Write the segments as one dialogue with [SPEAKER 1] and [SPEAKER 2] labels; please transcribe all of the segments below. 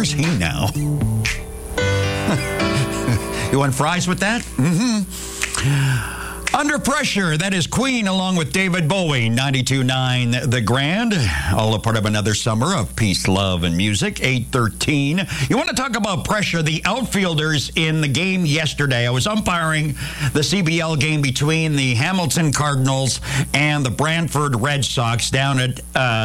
[SPEAKER 1] Where's he now? You want fries with that? Under Pressure, that is Queen along with David Bowie, 92.9 The Grand, all a part of another summer of peace, love, and music, 8:13. You want to talk about pressure, the outfielders in the game yesterday. I was umpiring the CBL game between the Hamilton Cardinals and the Brantford Red Sox down at,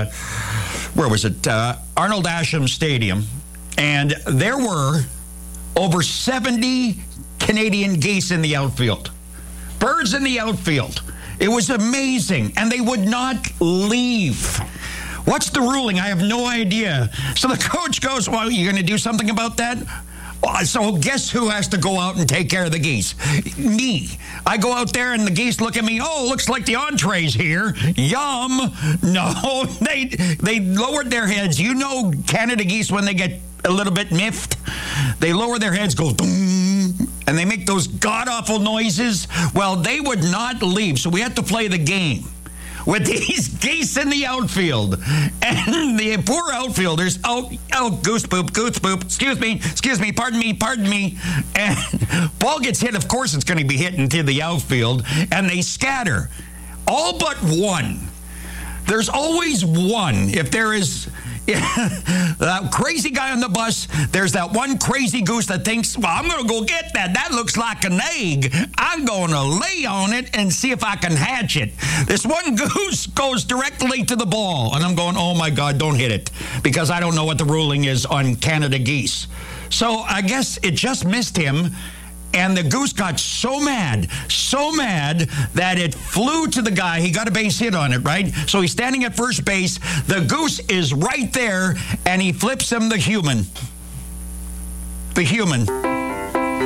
[SPEAKER 1] Arnold Asham Stadium. And there were over 70 Canadian geese in the outfield. Birds in the outfield. It was amazing. And they would not leave. What's the ruling? I have no idea. So the coach goes, well, you're going to do something about that? So guess who has to go out and take care of the geese? Me. I go out there and the geese look at me. Oh, looks like the entree's here. Yum. No, they lowered their heads. You know Canada geese, when they get a little bit miffed, they lower their heads, go boom, and they make those god-awful noises. Well, they would not leave, so we had to play the game with these geese in the outfield. And the poor outfielders, goose poop, excuse me, pardon me. And ball gets hit, of course it's going to be hit into the outfield, and they scatter. All but one. There's always one. If there is that crazy guy on the bus, there's that one crazy goose that thinks, well, I'm going to go get that. That looks like an egg. I'm going to lay on it and see if I can hatch it. This one goose goes directly to the ball. And I'm going, oh, my God, don't hit it. Because I don't know what the ruling is on Canada geese. So I guess it just missed him. And the goose got so mad that it flew to the guy. He got a base hit on it, right? So he's standing at first base. The goose is right there, and he flips him the human. The human.